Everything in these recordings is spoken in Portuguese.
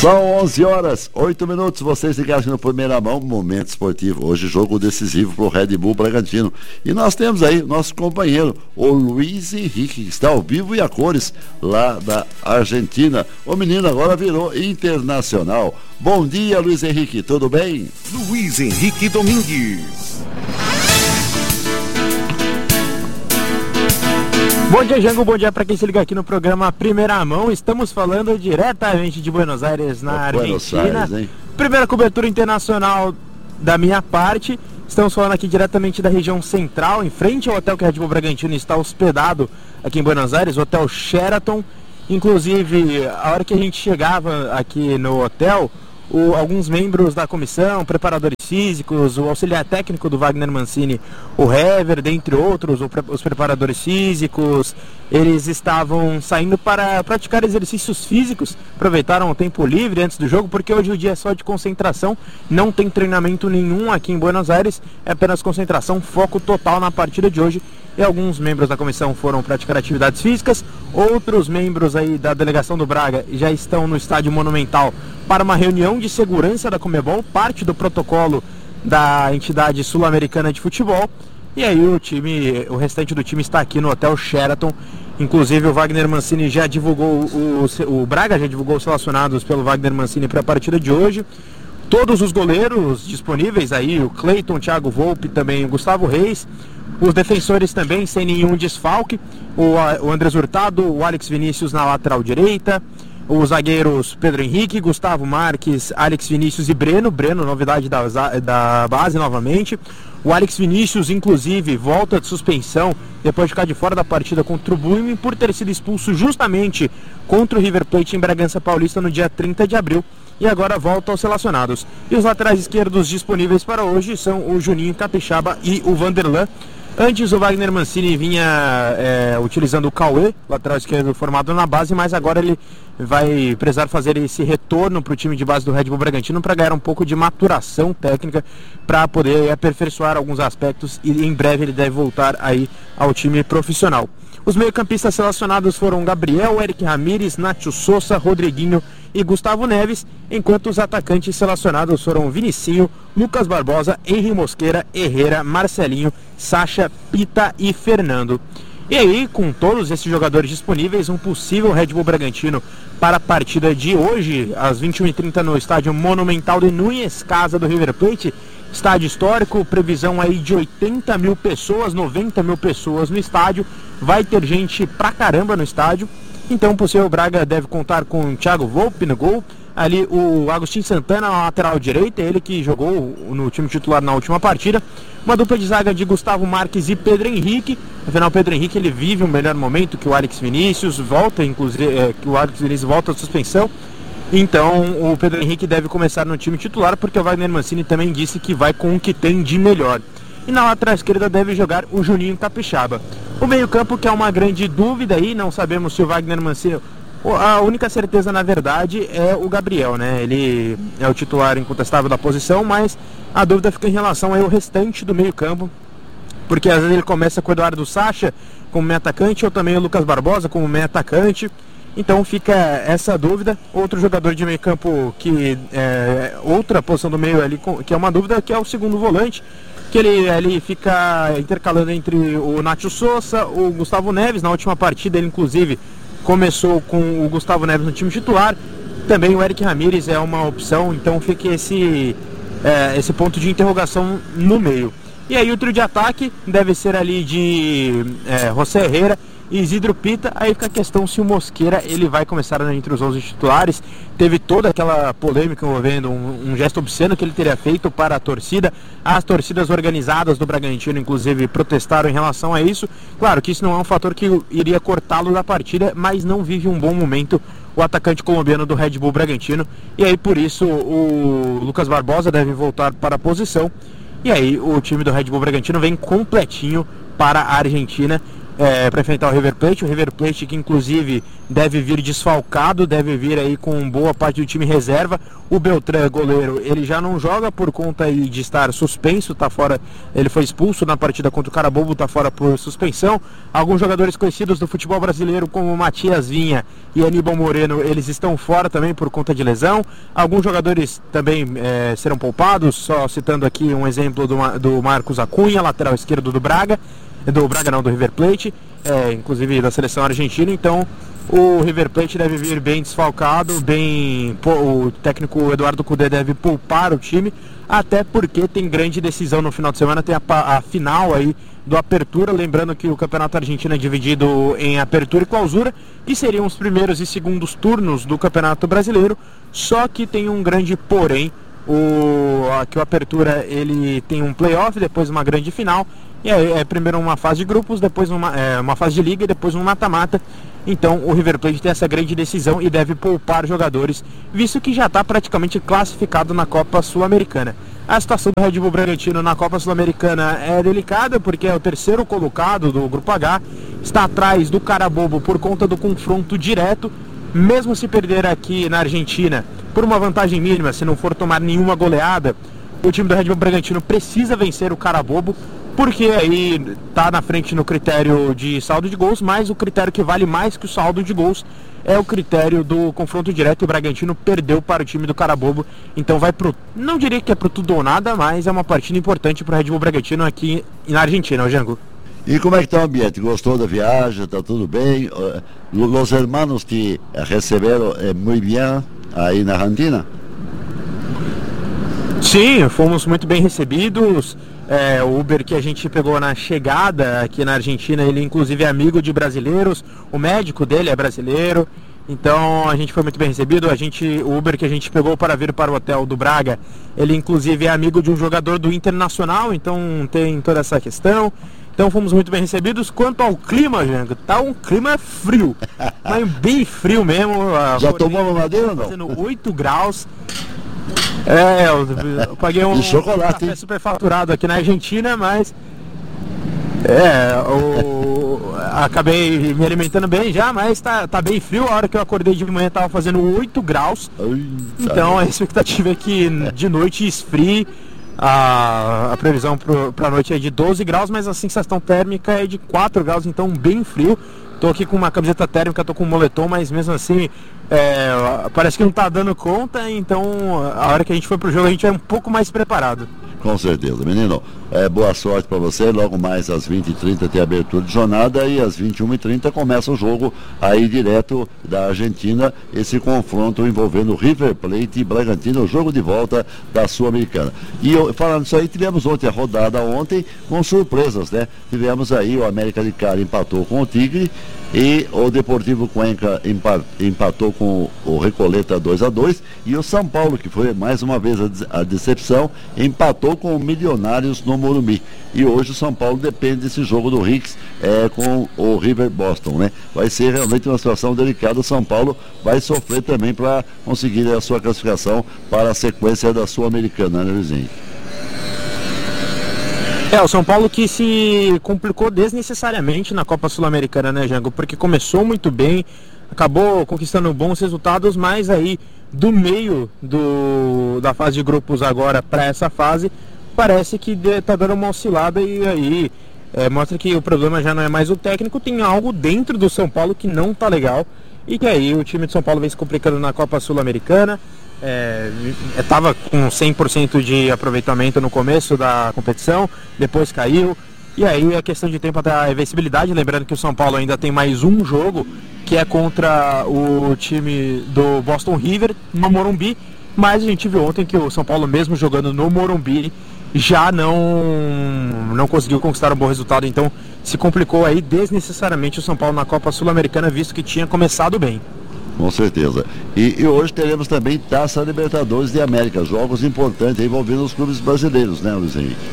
São 11 horas, 8 minutos, vocês ligados no Primeira Mão, Momento Esportivo. Hoje jogo decisivo para o Red Bull Bragantino. E nós temos aí nosso companheiro, o Luiz Henrique, que está ao vivo e a cores, lá da Argentina. O menino agora virou internacional. Bom dia, Luiz Henrique, tudo bem? Luiz Henrique Domingues. Bom dia, Jango, bom dia para quem se liga aqui no programa Primeira Mão. Estamos falando diretamente de Buenos Aires, na Argentina. Aires, primeira cobertura internacional da minha parte. Estamos falando aqui diretamente da região central, em frente ao hotel que o Red Bull Bragantino está hospedado aqui em Buenos Aires, o Hotel Sheraton. Inclusive, a hora que a gente chegava aqui no hotel, alguns membros da comissão, preparadores físicos, o auxiliar técnico do Wagner Mancini, o Hever, dentre outros, os preparadores físicos, eles estavam saindo para praticar exercícios físicos, aproveitaram o tempo livre antes do jogo, porque hoje o dia é só de concentração, não tem treinamento nenhum aqui em Buenos Aires, é apenas concentração, foco total na partida de hoje. E alguns membros da comissão foram praticar atividades físicas, outros membros aí da delegação do Braga já estão no estádio Monumental para uma reunião de segurança da Conmebol, parte do protocolo da entidade sul-americana de futebol. E aí o restante do time está aqui no Hotel Sheraton. Inclusive o Wagner Mancini já divulgou, o Braga já divulgou os relacionados pelo Wagner Mancini para a partida de hoje. Todos os goleiros disponíveis aí, o Cleiton, o Thiago Volpi, também o Gustavo Reis. Os defensores também sem nenhum desfalque, o Andrés Hurtado, o Alex Vinícius na lateral direita, os zagueiros Pedro Henrique, Gustavo Marques, Alex Vinícius e Breno, novidade da base novamente. O Alex Vinícius, inclusive, volta de suspensão depois de ficar de fora da partida contra o Blooming por ter sido expulso justamente contra o River Plate em Bragança Paulista no dia 30 de abril. E agora volta aos relacionados. E os laterais esquerdos disponíveis para hoje são o Juninho Capixaba e o Vanderlan. Antes o Wagner Mancini vinha utilizando o Cauê, lateral esquerdo formado na base, mas agora ele vai precisar fazer esse retorno para o time de base do Red Bull Bragantino para ganhar um pouco de maturação técnica, para poder aperfeiçoar alguns aspectos, e em breve ele deve voltar aí ao time profissional. Os meio-campistas relacionados foram Gabriel, Eric Ramírez, Nacho Souza, Rodriguinho e Gustavo Neves, enquanto os atacantes relacionados foram Vinicinho, Lucas Barbosa, Henry Mosquera, Herrera, Marcelinho, Sacha, Pita e Fernando. E aí, com todos esses jogadores disponíveis, um possível Red Bull Bragantino para a partida de hoje, às 21h30 no estádio Monumental de Núñez, casa do River Plate. Estádio histórico, previsão aí de 80 mil pessoas, 90 mil pessoas no estádio. Vai ter gente pra caramba no estádio. Então o possível Braga deve contar com o Thiago Volpi no gol. Ali o Agustin Santana na lateral direita, ele que jogou no time titular na última partida. Uma dupla de zaga de Gustavo Marques e Pedro Henrique. Afinal, o Pedro Henrique ele vive um melhor momento que o Alex Vinícius, volta inclusive, que o Alex Vinícius volta de suspensão. Então o Pedro Henrique deve começar no time titular, porque o Wagner Mancini também disse que vai com o que tem de melhor. E na lateral esquerda deve jogar o Juninho Capixaba. O meio-campo, que é uma grande dúvida aí, não sabemos se o Wagner Mancini... A única certeza, na verdade, é o Gabriel, né? Ele é o titular incontestável da posição, mas a dúvida fica em relação ao restante do meio-campo, porque às vezes ele começa com o Eduardo Sacha como meio atacante, ou também o Lucas Barbosa como meio atacante. Então fica essa dúvida. Outro jogador de meio campo que outra posição do meio ali, que é uma dúvida, que é o segundo volante, que ele fica intercalando entre o Nacho Souza, o Gustavo Neves. Na última partida ele inclusive começou com o Gustavo Neves no time titular. Também o Eric Ramírez é uma opção, então fica esse ponto de interrogação no meio. E aí o trio de ataque deve ser ali de José Herrera e Isidro Pita. Aí fica a questão se o Mosquera ele vai começar entre os 11 titulares. Teve toda aquela polêmica envolvendo um gesto obsceno que ele teria feito para a torcida. As torcidas organizadas do Bragantino inclusive protestaram em relação a isso. Claro que isso não é um fator que iria cortá-lo da partida, mas não vive um bom momento o atacante colombiano do Red Bull Bragantino. E aí por isso o Lucas Barbosa deve voltar para a posição. E aí o time do Red Bull Bragantino vem completinho para a Argentina. para enfrentar o River Plate que inclusive deve vir desfalcado, deve vir aí com boa parte do time reserva. O Beltrán, goleiro, ele já não joga por conta aí de estar suspenso, tá fora, ele foi expulso na partida contra o Carabobo, tá fora por suspensão. Alguns jogadores conhecidos do futebol brasileiro, como Matias Vinha e Aníbal Moreno, eles estão fora também por conta de lesão. Alguns jogadores também serão poupados, só citando aqui um exemplo do Marcos Acunha, lateral esquerdo do River Plate, inclusive da seleção argentina. Então o River Plate deve vir bem desfalcado, o técnico Eduardo Cudê deve poupar o time, até porque tem grande decisão no final de semana, tem a final aí do Apertura, lembrando que o Campeonato Argentino é dividido em Apertura e Clausura, que seriam os primeiros e segundos turnos do Campeonato Brasileiro, só que tem um grande porém, que o Apertura ele tem um playoff, depois uma grande final, e aí primeiro uma fase de grupos, depois uma fase de liga e depois um mata-mata. Então o River Plate tem essa grande decisão e deve poupar jogadores, visto que já está praticamente classificado na Copa Sul-Americana. A situação do Red Bull Bragantino na Copa Sul-Americana é delicada, porque é o terceiro colocado do Grupo H, está atrás do Carabobo por conta do confronto direto. Mesmo se perder aqui na Argentina por uma vantagem mínima, se não for tomar nenhuma goleada, o time do Red Bull Bragantino precisa vencer o Carabobo, porque aí está na frente no critério de saldo de gols, mas o critério que vale mais que o saldo de gols é o critério do confronto direto, e o Bragantino perdeu para o time do Carabobo, então vai não diria que é pro tudo ou nada, mas é uma partida importante para o Red Bull Bragantino aqui na Argentina, Jango. E como é que está o ambiente? Gostou da viagem? Está tudo bem? Os hermanos te receberam muito bem aí na Argentina? Sim, fomos muito bem recebidos. O Uber que a gente pegou na chegada aqui na Argentina, ele inclusive é amigo de brasileiros, o médico dele é brasileiro, então a gente foi muito bem recebido. O Uber que a gente pegou para vir para o hotel do Braga, ele inclusive é amigo de um jogador do Internacional, então tem toda essa questão. Então fomos muito bem recebidos. Quanto ao clima, Jango, tá um clima frio, mas bem frio mesmo. Já tomou uma madeira ou não? Fazendo 8 graus. Eu paguei um chocolate, café superfaturado aqui na Argentina, mas acabei me alimentando bem já, mas tá bem frio. A hora que eu acordei de manhã tava fazendo 8 graus. Então a expectativa é que de noite esfrie. A previsão para a noite é de 12 graus, mas a sensação térmica é de 4 graus, então bem frio. Tô aqui com uma camiseta térmica, tô com um moletom, mas mesmo assim parece que não tá dando conta, então a hora que a gente for pro jogo a gente é um pouco mais preparado. Com certeza, menino. Boa sorte para você. Logo mais às 20h30 tem abertura de jornada e às 21h30 começa o jogo aí direto da Argentina, esse confronto envolvendo River Plate e Bragantino, o jogo de volta da Sul-Americana. E falando isso aí, tivemos ontem a rodada com surpresas, né? Tivemos aí o América de Cali empatou com o Tigre e o Deportivo Cuenca empatou com o Recoleta 2-2, e o São Paulo, que foi mais uma vez a decepção, empatou com o Milionários no Morumbi. E hoje o São Paulo depende desse jogo do Ricks com o River Boston, né? Vai ser realmente uma situação delicada. O São Paulo vai sofrer também para conseguir a sua classificação para a sequência da Sul-Americana, né, Luizinho? O São Paulo que se complicou desnecessariamente na Copa Sul-Americana, né, Jango? Porque começou muito bem, acabou conquistando bons resultados, mas aí do meio da fase de grupos agora para essa fase, parece que tá dando uma oscilada, e aí mostra que o problema já não é mais o técnico, tem algo dentro do São Paulo que não tá legal, e que aí o time de São Paulo vem se complicando na Copa Sul-Americana. Estava com 100% de aproveitamento no começo da competição, depois caiu, e aí é questão de tempo até a invencibilidade. Lembrando que o São Paulo ainda tem mais um jogo, que é contra o time do Boston River no Morumbi, mas a gente viu ontem que o São Paulo, mesmo jogando no Morumbi, já não conseguiu conquistar um bom resultado, então se complicou aí desnecessariamente o São Paulo na Copa Sul-Americana, visto que tinha começado bem. Com certeza. E hoje teremos também Taça Libertadores de América, jogos importantes envolvendo os clubes brasileiros, né, Luiz Henrique?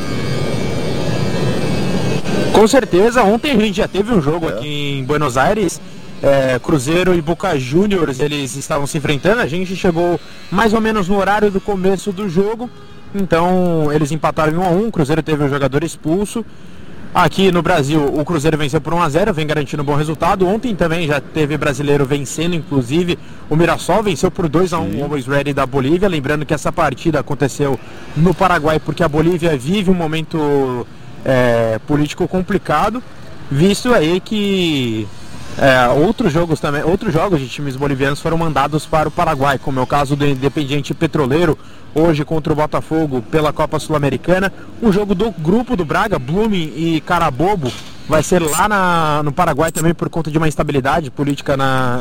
Com certeza. Ontem a gente já teve um jogo aqui em Buenos Aires, Cruzeiro e Boca Juniors, eles estavam se enfrentando. A gente chegou mais ou menos no horário do começo do jogo, então eles empataram em 1-1, o Cruzeiro teve um jogador expulso. Aqui no Brasil, o Cruzeiro venceu por 1-0, vem garantindo um bom resultado. Ontem também já teve brasileiro vencendo, inclusive o Mirassol venceu por 2-1 o Always Ready da Bolívia. Lembrando que essa partida aconteceu no Paraguai porque a Bolívia vive um momento político complicado, visto aí que outros jogos de times bolivianos foram mandados para o Paraguai, como é o caso do Independiente Petroleiro, hoje contra o Botafogo pela Copa Sul-Americana. O jogo do grupo do Braga, Blooming e Carabobo, vai ser lá no Paraguai também por conta de uma instabilidade política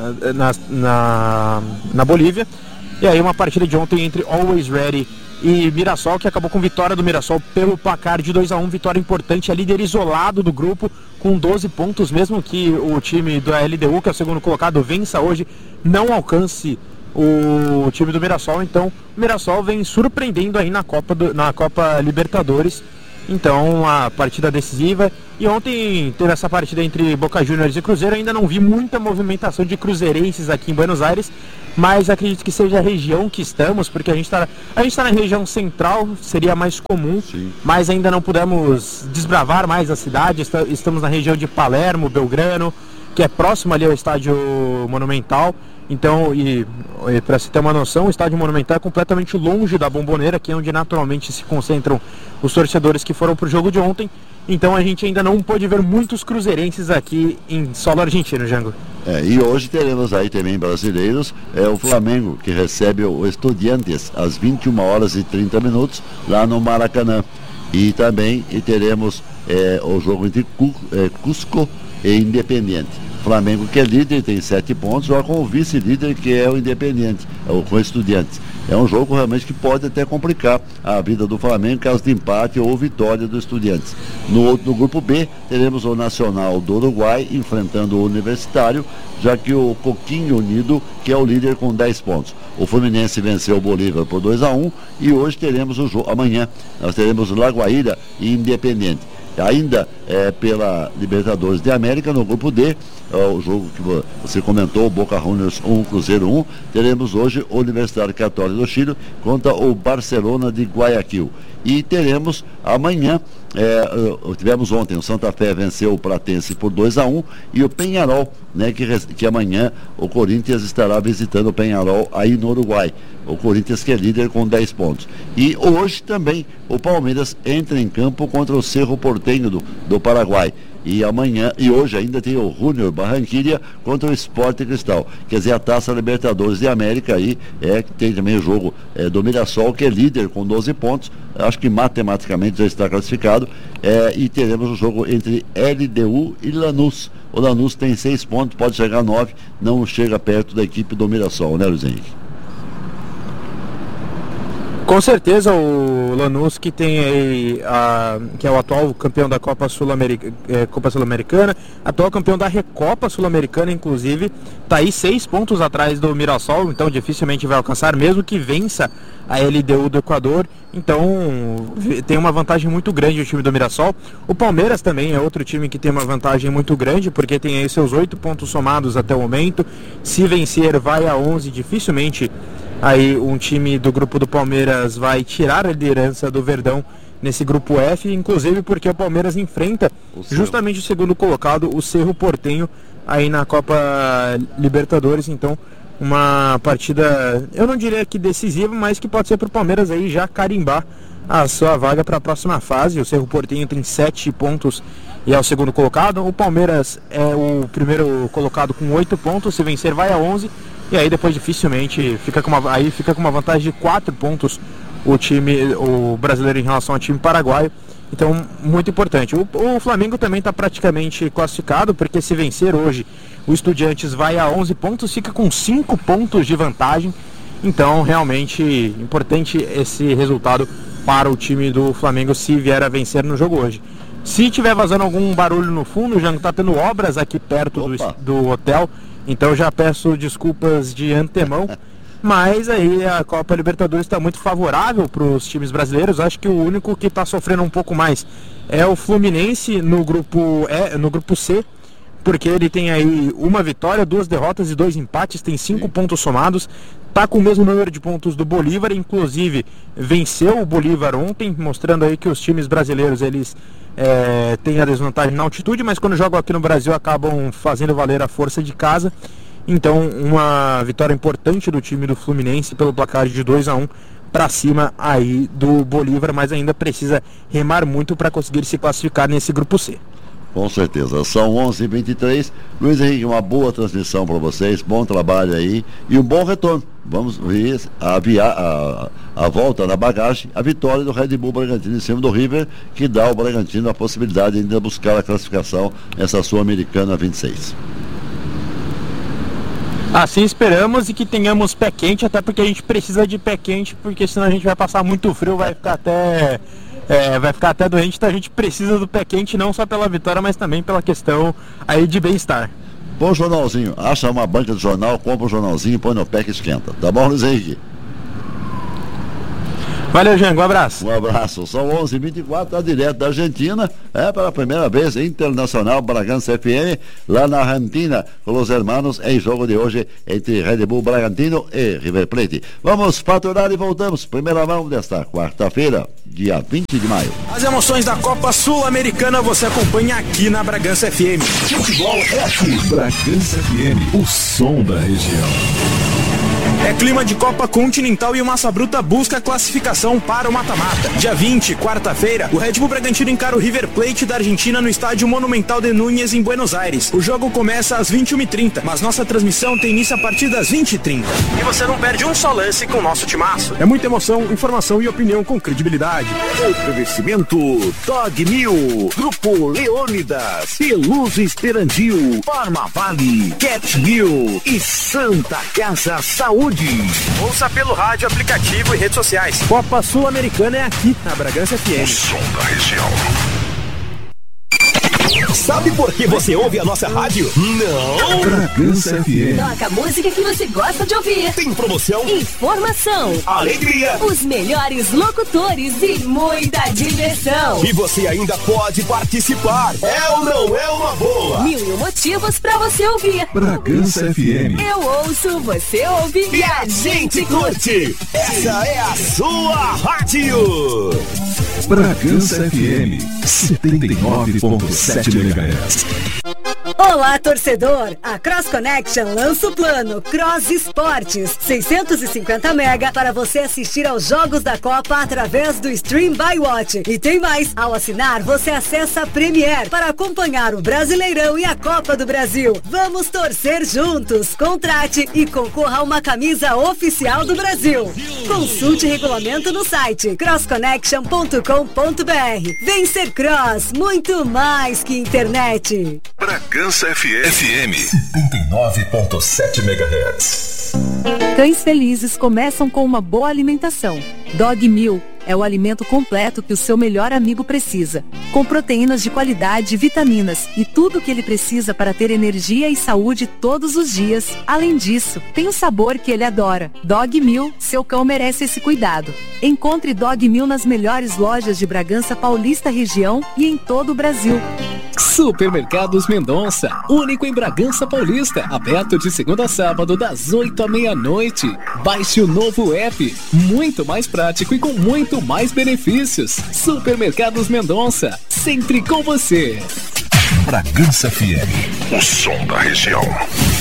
na Bolívia. E aí uma partida de ontem entre Always Ready e Mirassol, que acabou com vitória do Mirassol pelo placar de 2-1, vitória importante, é líder isolado do grupo com 12 pontos, mesmo que o time da LDU, que é o segundo colocado, vença hoje, não alcance o time do Mirassol. Então o Mirassol vem surpreendendo aí na Copa Libertadores. Então a partida decisiva. E ontem teve essa partida entre Boca Juniors e Cruzeiro. Ainda não vi muita movimentação de cruzeirenses aqui em Buenos Aires, mas acredito que seja a região que estamos, porque a gente tá na região central, seria mais comum. Sim. Mas ainda não pudemos desbravar mais a cidade. Estamos na região de Palermo, Belgrano, que é próximo ali ao Estádio Monumental. Então, e para você ter uma noção, o Estádio Monumental é completamente longe da Bombonera, que é onde naturalmente se concentram os torcedores que foram para o jogo de ontem. Então a gente ainda não pôde ver muitos cruzeirenses aqui em solo argentino, Jango. E hoje teremos aí também brasileiros, o Flamengo, que recebe o Estudiantes às 21h30 lá no Maracanã. E também teremos o jogo entre Cusco e Independiente. Flamengo, que é líder, tem 7 pontos, joga com o vice-líder, que é o Independiente, com o Estudiantes. É um jogo realmente que pode até complicar a vida do Flamengo, caso de empate ou vitória do Estudiantes. No grupo B, teremos o Nacional do Uruguai enfrentando o Universitário, já que o Coquinho Unido, que é o líder com 10 pontos. O Fluminense venceu o Bolívar por 2-1 e hoje teremos o jogo. Amanhã nós teremos Lagoaíra e Independiente. Ainda pela Libertadores de América, no grupo D, o jogo que você comentou, Boca Juniors 1, Cruzeiro 1, teremos hoje o Universidade Católica do Chile contra o Barcelona de Guayaquil. E teremos amanhã, tivemos ontem, o Santa Fé venceu o Platense por 2-1 e o Peñarol, né, que amanhã o Corinthians estará visitando o Peñarol aí no Uruguai. O Corinthians, que é líder com 10 pontos. E hoje também o Palmeiras entra em campo contra o Cerro Porteño do Paraguai. E hoje ainda tem o Junior Barranquilla contra o Sport Cristal. Quer dizer, a Taça Libertadores de América aí, que tem também o jogo do Mirassol, que é líder com 12 pontos. Acho que matematicamente já está classificado. E teremos o jogo entre LDU e Lanús. O Lanús tem 6 pontos, pode chegar a 9, não chega perto da equipe do Mirassol, né, Luiz Henrique? Com certeza o Lanús, que tem aí que é o atual campeão da Copa Sul-Americana, atual campeão da Recopa Sul-Americana, inclusive, está aí 6 pontos atrás do Mirassol, então dificilmente vai alcançar, mesmo que vença a LDU do Equador. Então tem uma vantagem muito grande o time do Mirassol. O Palmeiras também é outro time que tem uma vantagem muito grande, porque tem aí seus 8 pontos somados até o momento. Se vencer, vai a 11, dificilmente aí um time do grupo do Palmeiras vai tirar a liderança do Verdão nesse grupo F, inclusive porque o Palmeiras enfrenta justamente o segundo colocado, o Cerro Porteño, aí na Copa Libertadores. Então uma partida, eu não diria que decisiva, mas que pode ser para o Palmeiras aí já carimbar a sua vaga para a próxima fase. O Cerro Porteño tem 7 pontos e é o segundo colocado. O Palmeiras é o primeiro colocado com 8 pontos, se vencer vai a 11. E aí depois dificilmente fica com uma vantagem de 4 pontos o brasileiro em relação ao time paraguaio. Então, muito importante. O Flamengo também está praticamente classificado, porque se vencer hoje, o Estudiantes vai a 11 pontos, fica com 5 pontos de vantagem. Então, realmente importante esse resultado para o time do Flamengo se vier a vencer no jogo hoje. Se tiver vazando algum barulho no fundo, já está tendo obras aqui perto do hotel. Então já peço desculpas de antemão, mas aí a Copa Libertadores está muito favorável para os times brasileiros. Acho que o único que está sofrendo um pouco mais é o Fluminense no grupo C, porque ele tem aí uma vitória, 2 derrotas e 2 empates, tem 5 pontos somados, está com o mesmo número de pontos do Bolívar, inclusive venceu o Bolívar ontem, mostrando aí que os times brasileiros eles tem a desvantagem na altitude, mas quando jogam aqui no Brasil acabam fazendo valer a força de casa. Então, uma vitória importante do time do Fluminense pelo placar de 2-1 para cima aí do Bolívar, mas ainda precisa remar muito para conseguir se classificar nesse grupo C. Com certeza, são 11h23. Luiz Henrique, uma boa transmissão para vocês, bom trabalho aí e um bom retorno. Vamos ver a volta na bagagem, a vitória do Red Bull Bragantino em cima do River, que dá ao Bragantino a possibilidade de ainda buscar a classificação nessa Sul-Americana 26. Assim esperamos, e que tenhamos pé quente, até porque a gente precisa de pé quente, porque senão a gente vai passar muito frio, vai ficar até doente. Então a gente precisa do pé quente, não só pela vitória, mas também pela questão aí de bem-estar. Bom jornalzinho, acha uma banca de jornal, compra um jornalzinho, põe no pé que esquenta. Tá bom, Luiz Henrique? Valeu, Jango, um abraço. Um abraço. São 11h24, tá direto da Argentina, pela primeira vez, Internacional Bragança FM, lá na Argentina, com os hermanos, em jogo de hoje, entre Red Bull Bragantino e River Plate. Vamos faturar e voltamos. Primeira mão desta quarta-feira, dia 20 de maio. As emoções da Copa Sul-Americana você acompanha aqui na Bragança FM. Futebol é aqui. Bragança FM, o som da região. É clima de Copa Continental e o Massa Bruta busca a classificação para o mata-mata. Dia 20, quarta-feira, o Red Bull Bragantino encara o River Plate da Argentina no estádio Monumental de Núñez, em Buenos Aires. O jogo começa às 21h30, mas nossa transmissão tem início a partir das 20h30. E você não perde um só lance com o nosso timaço. É muita emoção, informação e opinião com credibilidade. Oferecimento Dog Mil, Grupo Leônidas, Peluso Esperandil, Farma Vale, Cat Mil e Santa Casa Saúde. Ouça pelo rádio, aplicativo e redes sociais. Copa Sul-Americana é aqui na Bragança FM. O som da região. Sabe por que você ouve a nossa rádio? Não! Bragança FM. Toca a música que você gosta de ouvir. Tem promoção, Informação, alegria, os melhores locutores e muita diversão. e você ainda pode participar. É ou não é uma boa? 1000 motivos pra você ouvir. Bragança FM. Eu ouço, você ouve E a gente curte! Essa é a sua rádio! Bragança FM 79.7 MHz. Olá, torcedor! A Cross Connection lança o plano Cross Esportes, 650 mega para você assistir aos jogos da Copa através do Stream by Watch. E tem mais! Ao assinar, você acessa a Premiere para acompanhar o Brasileirão e a Copa do Brasil. Vamos torcer juntos! Contrate e concorra a uma camisa oficial do Brasil. Consulte regulamento no site crossconnection.com.br. Vem ser Cross, muito mais que internet. Bragança FM 79.7 MHz. Cães felizes começam com uma boa alimentação. Dog Mil é o alimento completo que o seu melhor amigo precisa, com proteínas de qualidade e vitaminas, e tudo o que ele precisa para ter energia e saúde todos os dias. Além disso, tem o sabor que ele adora. Dog Mil, seu cão merece esse cuidado. Encontre Dog Mil nas melhores lojas de Bragança Paulista região e em todo o Brasil. Supermercados Mendonça, único em Bragança Paulista, aberto de segunda a sábado das 8 à meia-noite. Baixe o novo app, muito mais prático e com muito mais benefícios. Supermercados Mendonça, sempre com você. Bragança FM, o som da região.